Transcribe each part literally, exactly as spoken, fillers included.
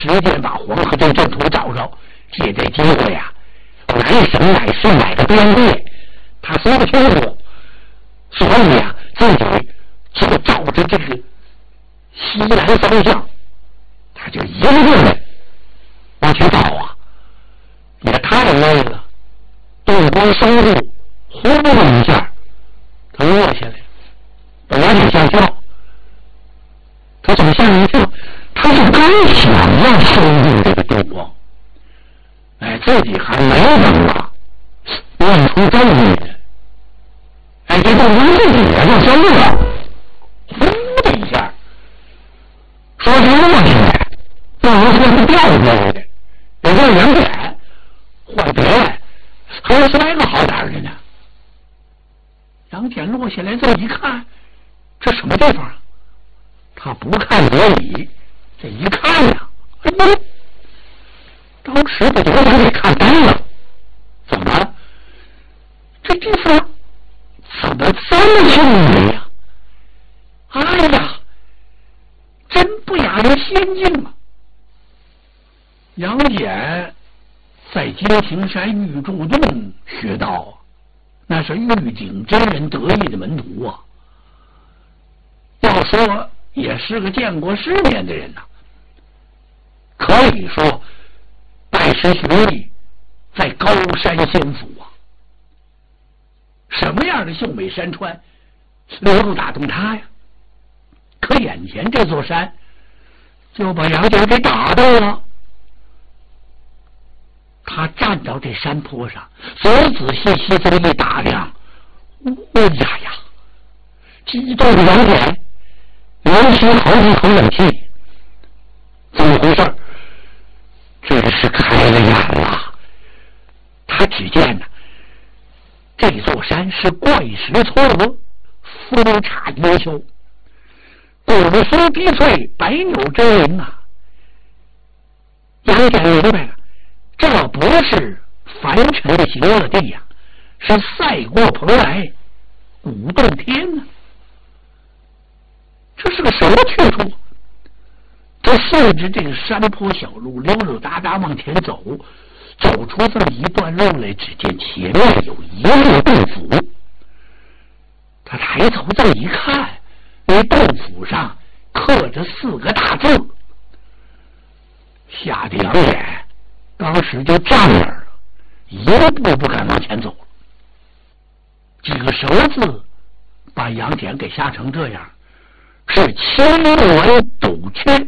直接把黄河镇阵图找着，借这机会呀、啊，来省来是买个边界，他说不清楚，所以呀、啊，自己就照着这个西南方向，他就一个劲的往前跑啊，也太累了，动光收入，呼噜一下，他落下来了，本来想下跳，他怎么吓一跳？他就刚想要收入这个动光，哎，自己还没等啊，问出证据来，哎，这动光自己也就收了，呼的一下，说是落下来，动光是掉下来的，有个两点，坏别人还有三个好点的呢。杨戬落下来，这一看，这什么地方啊？他不看得已，这一看呀、啊，哎呦，当时把这个给看呆了。怎么了？这地方怎么这么秀美呀？哎呀，真不亚于仙境啊！杨戬在金庭山玉柱洞学到，那是玉鼎真人得意的门徒啊。要说也是个见过世面的人呐、啊，可以说拜师学艺在高山仙府啊。什么样的秀美山川能够打动他呀？可眼前这座山就把杨戬给打动了。他站到这山坡上，仔仔细细这么一打量，哎呀呀，激动的杨戬连吸好几口冷气。怎么回事？这是开了眼了。他只见呢，这座山是怪石错额，峰差幽丘，古树低翠，百扭争鸣啊。杨戬明白了，这不是凡尘的行乐地呀、啊，是赛过蓬莱，鼓动天呐、啊。这是个什么去处？他顺着这个山坡小路溜溜达达往前走，走出这么一段路来，只见前面有一座洞府。他抬头这么一看，那洞府上刻着四个大字，吓得杨戬当时就站那儿了，一步不敢往前走。几个熟字把杨戬给吓成这样，是青鸾赌缺。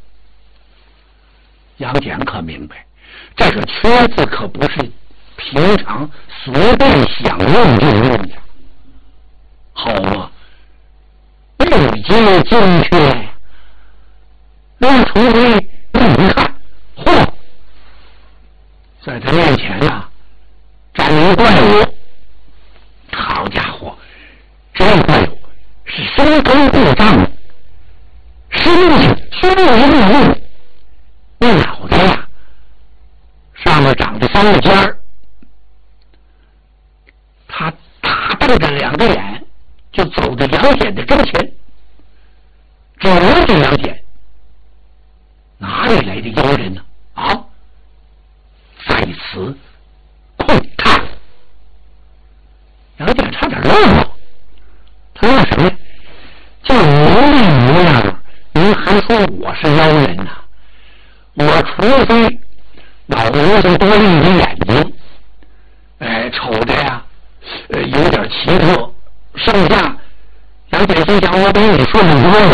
杨戬可明白，这个缺字可不是平常随便想用就用的。好啊，历经精缺，那除非你看，嚯，在他面前啊站了一怪物。好家伙，这怪物是身高过丈，身子虚无立物，那脑袋呀上面长着三个尖儿。他大瞪着两个眼，就走到杨戬的跟前，指着杨戬，哪里来的妖人呢？啊，在此窥探。杨戬差点愣了，他说什么呀？就您这模样，您还说我是妖人呢、啊？我除非脑袋上多了一只眼睛，哎，瞅着呀，呃，有点奇特，剩下杨戬心想，我等你顺了多了，